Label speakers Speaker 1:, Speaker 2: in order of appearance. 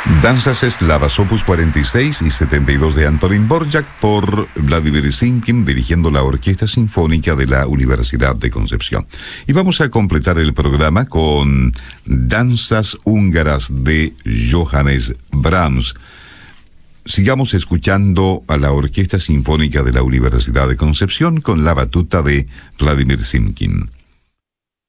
Speaker 1: Danzas eslavas, opus 46 y 72 de Antonín Dvořák por Vladimir Simkin, dirigiendo la Orquesta Sinfónica de la Universidad de Concepción. Y vamos a completar el programa con Danzas húngaras de Johannes Brahms. Sigamos escuchando a la Orquesta Sinfónica de la Universidad de Concepción con la batuta de Vladimir Simkin.